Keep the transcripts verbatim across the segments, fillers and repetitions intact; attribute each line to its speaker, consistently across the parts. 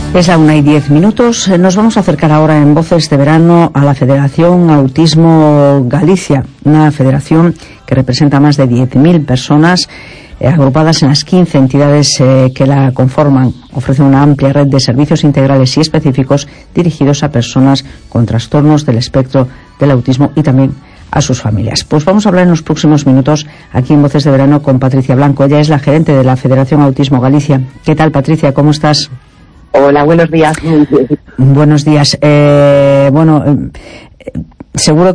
Speaker 1: Es la una y diez minutos. Nos vamos a acercar ahora en Voces de Verano a la Federación Autismo Galicia, una federación que representa a más de diez mil personas eh, agrupadas en las quince entidades eh, que la conforman. Ofrece una amplia red de servicios integrales y específicos dirigidos a personas con trastornos del espectro del autismo y también a sus familias. Pues vamos a hablar en los próximos minutos aquí en Voces de Verano con Patricia Blanco. Ella es la gerente de la Federación Autismo Galicia. ¿Qué tal, Patricia? ¿Cómo estás?
Speaker 2: Hola, buenos días.
Speaker 1: Buenos días. Eh, bueno, eh, seguro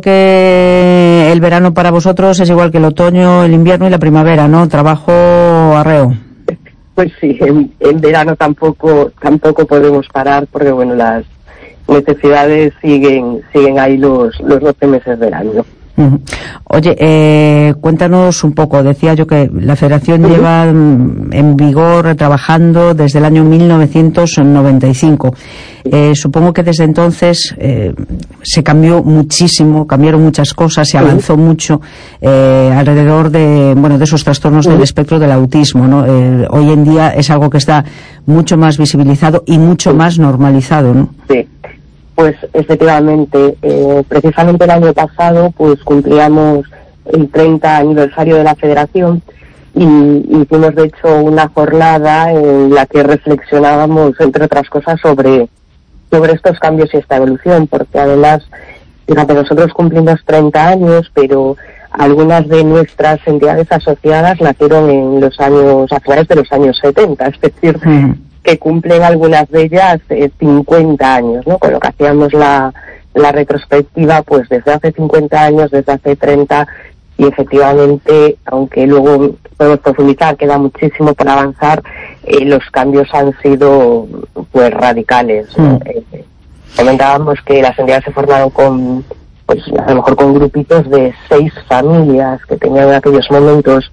Speaker 1: que el verano para vosotros es igual que el otoño, el invierno y la primavera, ¿no? Trabajo arreo.
Speaker 2: Pues sí, en, en verano tampoco tampoco podemos parar porque, bueno, las necesidades siguen siguen ahí los los doce meses del año.
Speaker 1: Uh-huh. Oye, eh, cuéntanos un poco. Decía yo que la Federación uh-huh. lleva en vigor, trabajando desde el año mil novecientos noventa y cinco. Eh, supongo que desde entonces eh, se cambió muchísimo, cambiaron muchas cosas, se avanzó uh-huh. mucho eh, alrededor de, bueno, de esos trastornos uh-huh. del espectro del autismo, ¿no? Eh, hoy en día es algo que está mucho más visibilizado y mucho uh-huh. más normalizado, ¿no?
Speaker 2: Sí. Pues efectivamente, eh, precisamente el año pasado pues cumplíamos el treinta aniversario de la Federación y hicimos de hecho una jornada en la que reflexionábamos, entre otras cosas, sobre, sobre estos cambios y esta evolución, porque además, fíjate, nosotros cumplimos treinta años, pero algunas de nuestras entidades asociadas nacieron en los años, a finales de los años setenta, es decir, mm. que cumplen algunas de ellas eh, cincuenta años, ¿no? Con lo que hacíamos la, la retrospectiva, pues desde hace cincuenta años, desde hace treinta, y efectivamente, aunque luego podemos profundizar, queda muchísimo por avanzar, eh, los cambios han sido, pues, radicales, ¿no? Mm. Eh, comentábamos que las entidades se formaron con, pues, a lo mejor con grupitos de seis familias que tenían en aquellos momentos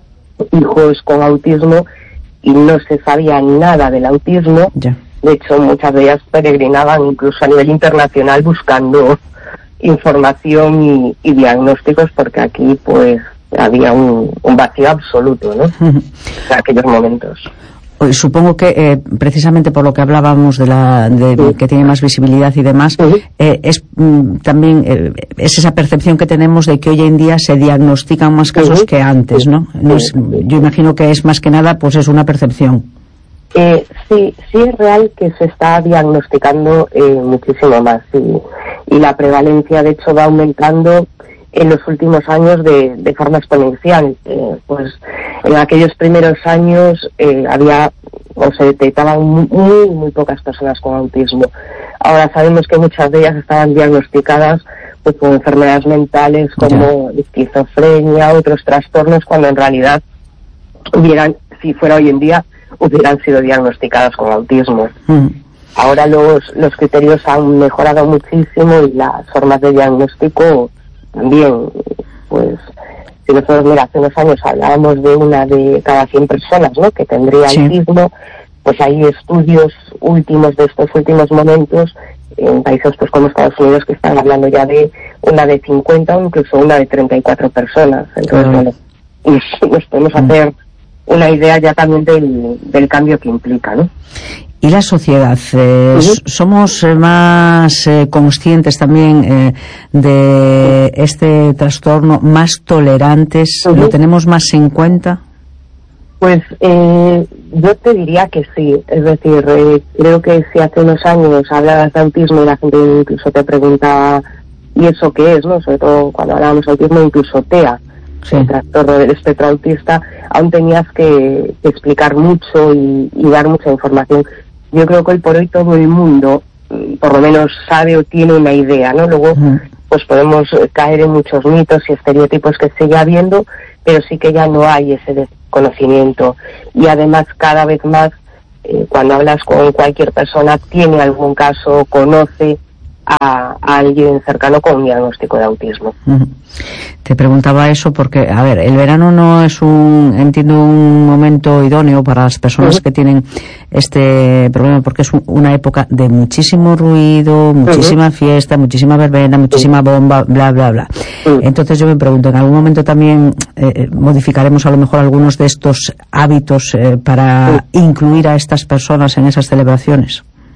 Speaker 2: hijos con autismo, y no se sabía nada del autismo. Ya. De hecho, muchas de ellas peregrinaban incluso a nivel internacional buscando información y, y diagnósticos, porque aquí pues había un, un vacío absoluto, ¿no? Uh-huh. En aquellos momentos.
Speaker 1: Supongo que eh, precisamente por lo que hablábamos de la de sí. que tiene más visibilidad y demás, uh-huh. eh, es mm, también eh, es esa percepción que tenemos de que hoy en día se diagnostican más casos uh-huh. que antes, ¿no? no es, yo imagino que es más que nada, pues es una percepción.
Speaker 2: Eh, sí, sí es real que se está diagnosticando eh, muchísimo más y, y la prevalencia de hecho va aumentando en los últimos años de, de forma exponencial. Eh, pues en aquellos primeros años eh, había o se detectaban muy, muy, muy pocas personas con autismo. Ahora sabemos que muchas de ellas estaban diagnosticadas pues con enfermedades mentales como yeah. esquizofrenia, otros trastornos, cuando en realidad hubieran, si fuera hoy en día, hubieran sido diagnosticadas con autismo. Mm. Ahora los, los criterios han mejorado muchísimo y las formas de diagnóstico también. Pues si nosotros, mira, hace unos años hablábamos de una de cada cien personas, ¿no?, que tendría sí. autismo, pues hay estudios últimos de estos últimos momentos en países pues como Estados Unidos que están hablando ya de una de cincuenta o incluso una de treinta y cuatro personas. Entonces, bueno, nos, nos podemos hacer una idea ya también del, del cambio que implica, ¿no?
Speaker 1: ¿Y la sociedad? Eh, uh-huh. ¿Somos eh, más eh, conscientes también eh, de este trastorno, más tolerantes? Uh-huh. ¿Lo tenemos más en cuenta?
Speaker 2: Pues eh, yo te diría que sí. Es decir, eh, creo que si hace unos años hablabas de autismo y la gente incluso te preguntaba ¿y eso qué es?, ¿no? Sobre todo cuando hablábamos de autismo, incluso T E A, sí. el trastorno del espectro autista, aún tenías que, que explicar mucho y, y dar mucha información. Yo creo que hoy por hoy todo el mundo, por lo menos, sabe o tiene una idea, ¿no? Luego, uh-huh. pues podemos caer en muchos mitos y estereotipos que sigue habiendo, pero sí que ya no hay ese desconocimiento. Y además, cada vez más, eh, cuando hablas con cualquier persona, tiene algún caso, conoce a, a alguien cercano con un diagnóstico de autismo.
Speaker 1: Uh-huh. Te preguntaba eso porque, a ver, el verano no es un, entiendo, un momento idóneo para las personas uh-huh. que tienen este problema, porque es un, una época de muchísimo ruido, muchísima uh-huh. fiesta, muchísima verbena, muchísima bomba, bla, bla, bla. Uh-huh. Entonces yo me pregunto, ¿en algún momento también eh, modificaremos a lo mejor algunos de estos hábitos eh, para uh-huh. incluir a estas personas en esas celebraciones?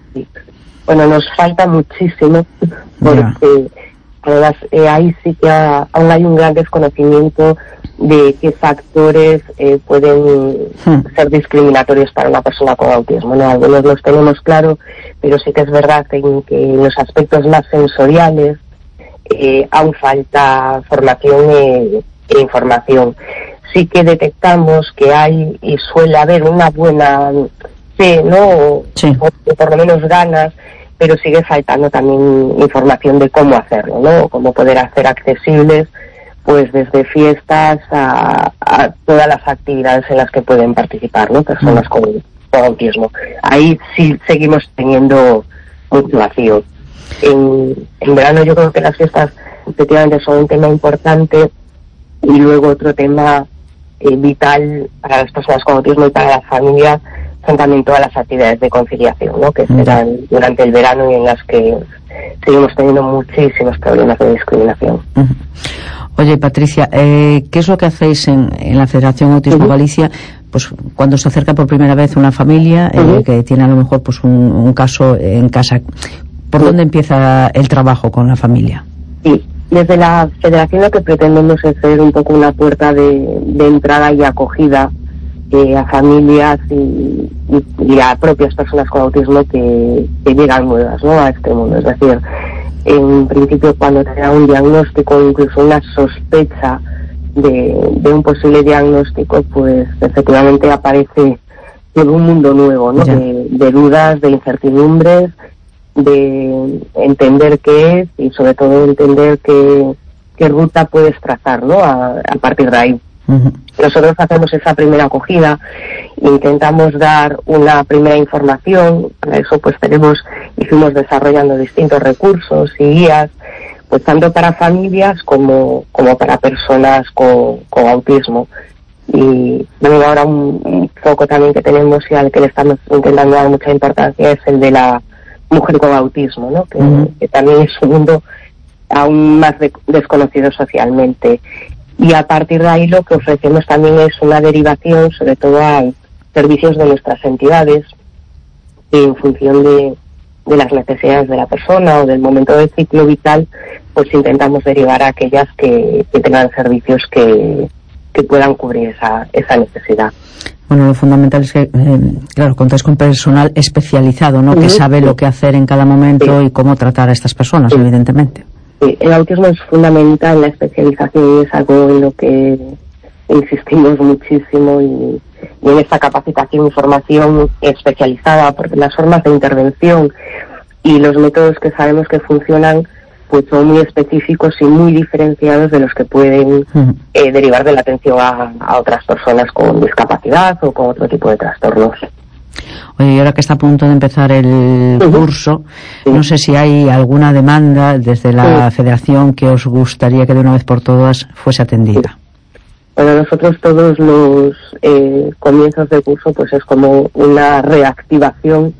Speaker 2: Sí. Bueno, nos falta muchísimo porque además eh, ahí sí que ha, aún hay un gran desconocimiento de qué factores eh, pueden hmm. ser discriminatorios para una persona con autismo, ¿no? Algunos los tenemos claro, pero sí que es verdad que en, que en los aspectos más sensoriales eh, aún falta formación e, e información. Sí que detectamos que hay y suele haber una buena fe, ¿no? Sí. O, o por lo menos ganas, pero sigue faltando también información de cómo hacerlo, ¿no? Cómo poder hacer accesibles, pues desde fiestas a, a todas las actividades en las que pueden participar, ¿no? Personas mm. con, con autismo. Ahí sí seguimos teniendo mucho vacío. En, en verano yo creo que las fiestas efectivamente son un tema importante, y luego otro tema eh, vital para las personas con autismo y para las familias son también todas las actividades de conciliación, ¿no? Que se dan durante el verano y en las que seguimos teniendo muchísimos problemas de discriminación.
Speaker 1: Uh-huh. Oye, Patricia, eh, ¿qué es lo que hacéis en, en la Federación Autismo uh-huh. Galicia? Pues cuando se acerca por primera vez una familia eh, uh-huh. que tiene a lo mejor pues un, un caso en casa, ¿por uh-huh. dónde empieza el trabajo con la familia?
Speaker 2: Sí, desde la Federación lo que pretendemos es ser un poco una puerta de, de entrada y acogida eh, a familias y, y, y a propias personas con autismo que, que llegan nuevas, ¿no? A este mundo. Es decir, en principio cuando te da un diagnóstico, incluso una sospecha de, de un posible diagnóstico, pues efectivamente aparece todo un mundo nuevo, ¿no? De, de dudas, de incertidumbres, de entender qué es y sobre todo entender qué, qué ruta puedes trazar, ¿no? A, a partir de ahí. Uh-huh. Nosotros hacemos esa primera acogida, intentamos dar una primera información. Para eso pues tenemos y fuimos desarrollando distintos recursos y guías, pues tanto para familias como, como para personas con, con autismo. Y bueno, ahora un, un foco también que tenemos y al que le estamos intentando dar mucha importancia es el de la mujer con autismo, ¿no? Que, uh-huh. que también es un mundo aún más de, desconocido socialmente. Y a partir de ahí lo que ofrecemos también es una derivación, sobre todo a servicios de nuestras entidades, que en función de, de las necesidades de la persona o del momento del ciclo vital, pues intentamos derivar a aquellas que, que tengan servicios que, que puedan cubrir esa, esa necesidad.
Speaker 1: Bueno, lo fundamental es que, eh, claro, contáis con personal especializado, ¿no? Uh-huh. Que sabe lo que hacer en cada momento sí. y cómo tratar a estas personas, sí. evidentemente.
Speaker 2: Sí, el autismo es fundamental, la especialización es algo en lo que insistimos muchísimo y, y en esta capacitación y formación especializada, porque las formas de intervención y los métodos que sabemos que funcionan pues son muy específicos y muy diferenciados de los que pueden uh-huh. eh, derivar de la atención a, a otras personas con discapacidad o con otro tipo de trastornos.
Speaker 1: Oye, y ahora que está a punto de empezar el uh-huh. curso, sí. no sé si hay alguna demanda desde la sí. Federación que os gustaría que de una vez por todas fuese atendida.
Speaker 2: Sí. Bueno, nosotros todos los eh, comienzos del curso pues es como una reactivación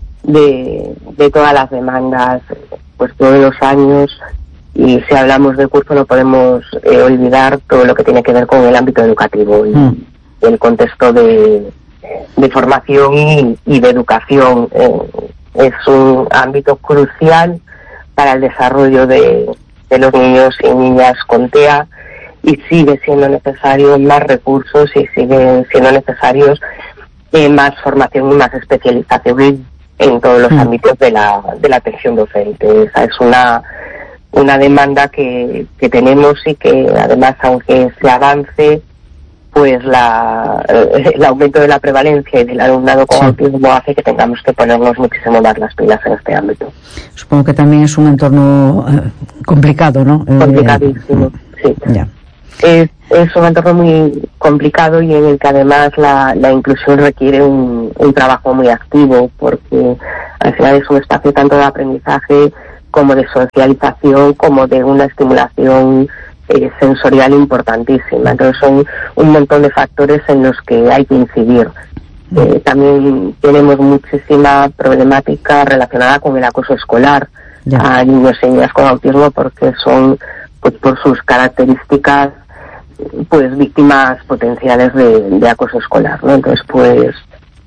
Speaker 2: de, de todas las demandas pues todos los años, y si hablamos de curso no podemos eh, olvidar todo lo que tiene que ver con el ámbito educativo y mm. el contexto de, de formación y, y de educación. Eh, es un ámbito crucial para el desarrollo de, de los niños y niñas con T E A, y sigue siendo necesario más recursos y siguen siendo necesarios eh, más formación y más especialización en todos los mm. ámbitos de la de la atención docente. Esa es una una demanda que, que tenemos y que además, aunque se avance, pues la el aumento de la prevalencia y del alumnado con sí. autismo hace que tengamos que ponernos muchísimo más las pilas en este ámbito.
Speaker 1: Supongo que también es un entorno eh, complicado, ¿no?
Speaker 2: Complicadísimo, eh, sí.
Speaker 1: Ya.
Speaker 2: Es, es un entorno muy complicado y en el que además la, la inclusión requiere un, un trabajo muy activo, porque al final es un espacio tanto de aprendizaje como de socialización, como de una estimulación eh, sensorial importantísima. Entonces son un montón de factores en los que hay que incidir. Eh, también tenemos muchísima problemática relacionada con el acoso escolar ya. a niños y niñas con autismo, porque son, pues por sus características, pues víctimas potenciales de, de acoso escolar, ¿no? Entonces, pues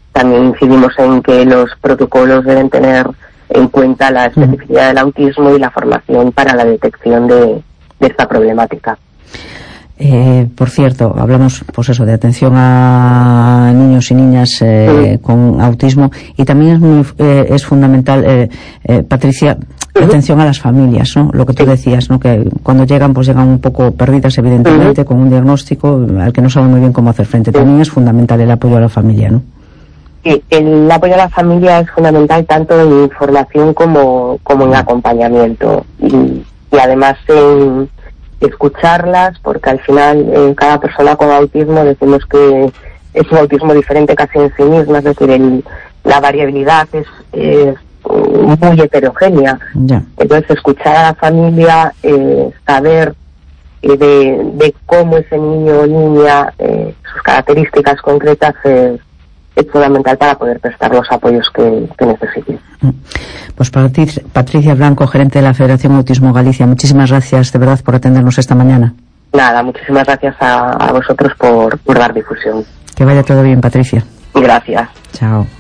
Speaker 2: también incidimos en que los protocolos deben tener en cuenta la especificidad del autismo y la formación para la detección de, de esta problemática.
Speaker 1: Eh, por cierto, hablamos pues eso de atención a niños y niñas eh, sí. con autismo, y también es muy eh, es fundamental, eh, eh, Patricia, uh-huh. atención a las familias, ¿no? Lo que tú sí. decías, ¿no? Que cuando llegan, pues llegan un poco perdidas, evidentemente, uh-huh. con un diagnóstico al que no saben muy bien cómo hacer frente. Sí. También es fundamental el apoyo a la familia, ¿no?
Speaker 2: Sí, el apoyo a la familia es fundamental tanto en información como, como en acompañamiento, y, y además en escucharlas, porque al final eh, cada persona con autismo decimos que es un autismo diferente casi en sí misma, es decir, el, la variabilidad es, es muy heterogénea.
Speaker 1: Yeah.
Speaker 2: Entonces escuchar a la familia, eh, saber eh, de, de cómo ese niño o niña, eh, sus características concretas es es fundamental para poder prestar los apoyos que, que necesiten.
Speaker 1: Pues Patricia Blanco, gerente de la Federación Autismo Galicia, muchísimas gracias de verdad por atendernos esta mañana.
Speaker 2: Nada, muchísimas gracias a, a vosotros por, por dar difusión.
Speaker 1: Que vaya todo bien, Patricia.
Speaker 2: Gracias.
Speaker 1: Chao.